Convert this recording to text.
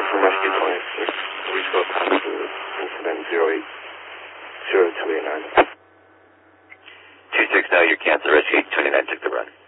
from Rescue 26. We still time to incident 080289. 26 now, you're canceled. Rescue 29 took the run.